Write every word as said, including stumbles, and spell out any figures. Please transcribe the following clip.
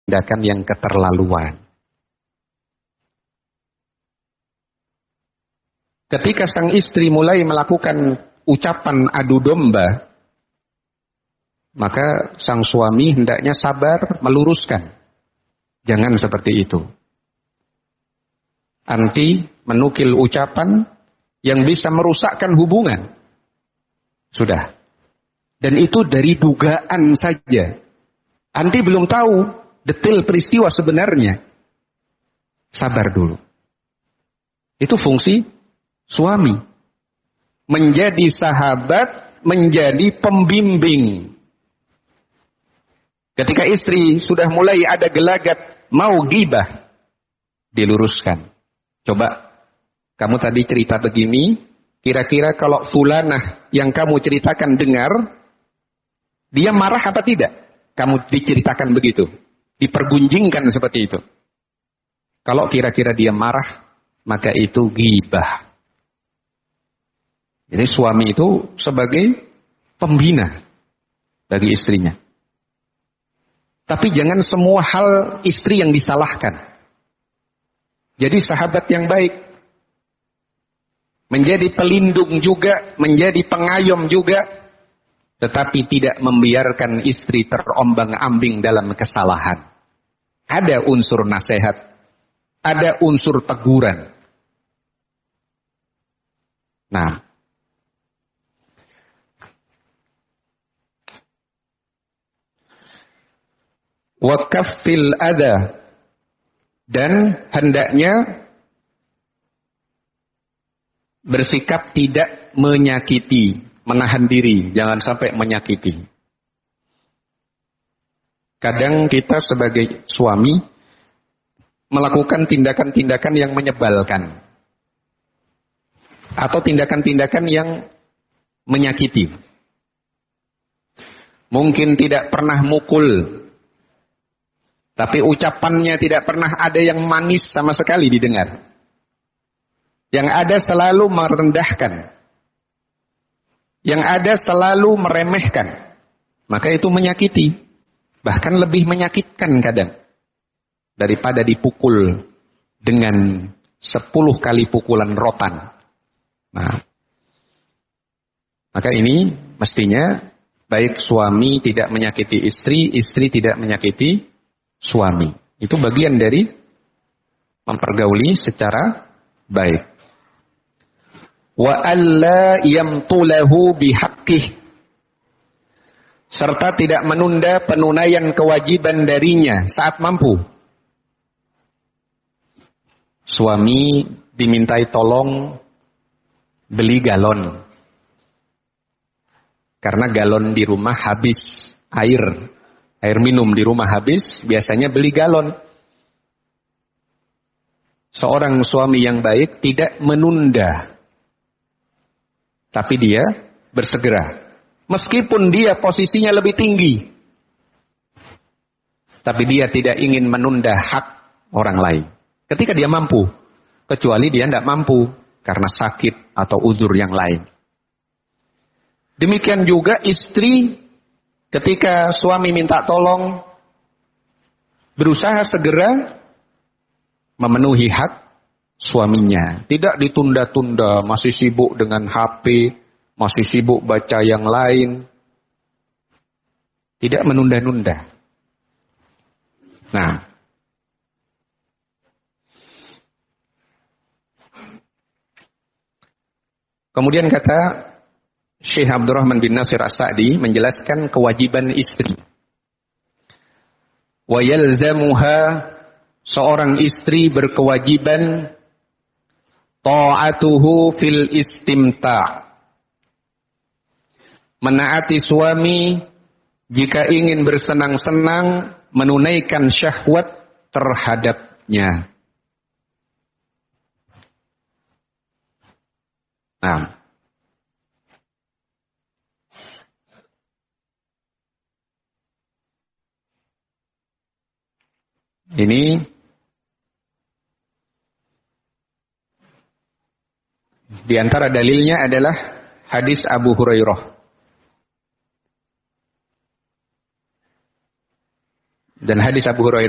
tindakan yang keterlaluan. Ketika sang istri mulai melakukan ucapan adu domba, maka sang suami hendaknya sabar meluruskan. Jangan seperti itu. Anti menukil ucapan yang bisa merusakkan hubungan. Sudah. Dan itu dari dugaan saja. Anti belum tahu detail peristiwa sebenarnya. Sabar dulu. Itu fungsi suami. Menjadi sahabat, menjadi pembimbing. Ketika istri sudah mulai ada gelagat mau ghibah, diluruskan. Coba, kamu tadi cerita begini, kira-kira kalau fulanah yang kamu ceritakan dengar, dia marah apa tidak? Kamu diceritakan begitu, dipergunjingkan seperti itu. Kalau kira-kira dia marah, maka itu ghibah. Jadi suami itu sebagai pembina bagi istrinya. Tapi jangan semua hal istri yang disalahkan. Jadi sahabat yang baik. Menjadi pelindung juga, menjadi pengayom juga. Tetapi tidak membiarkan istri terombang-ambing dalam kesalahan. Ada unsur nasihat. Ada unsur teguran. Nah. Wakaffil adha. Dan hendaknya bersikap tidak menyakiti, menahan diri, jangan sampai menyakiti. Kadang kita sebagai suami melakukan tindakan-tindakan yang menyebalkan. Atau tindakan-tindakan yang menyakiti. Mungkin tidak pernah mukul. Tapi ucapannya tidak pernah ada yang manis sama sekali didengar. Yang ada selalu merendahkan. Yang ada selalu meremehkan. Maka itu menyakiti. Bahkan lebih menyakitkan kadang. Daripada dipukul dengan sepuluh kali pukulan rotan. Nah, maka ini mestinya baik suami tidak menyakiti istri, istri tidak menyakiti suami. Itu bagian dari mempergauli secara baik. Wa alla yamtulahu bihaqqih. Serta tidak menunda penunaian kewajiban darinya saat mampu. Suami dimintai tolong beli galon. Karena galon di rumah habis air. Air minum di rumah habis, biasanya beli galon. Seorang suami yang baik tidak menunda. Tapi dia bersegera. Meskipun dia posisinya lebih tinggi. Tapi dia tidak ingin menunda hak orang lain. Ketika dia mampu. Kecuali dia tidak mampu. Karena sakit atau uzur yang lain. Demikian juga istri. Ketika suami minta tolong, berusaha segera memenuhi hak suaminya. Tidak ditunda-tunda, masih sibuk dengan H P, masih sibuk baca yang lain. Tidak menunda-nunda. Nah, kemudian kata Syekh Abdurrahman bin Nasir As-Sa'di menjelaskan kewajiban istri. Wa yalzamuha, seorang istri berkewajiban ta'atuhu fil istimta'. Menaati suami jika ingin bersenang-senang menunaikan syahwat terhadapnya. Nah, ini di antara dalilnya adalah hadis Abu Hurairah. Dan hadis Abu Hurairah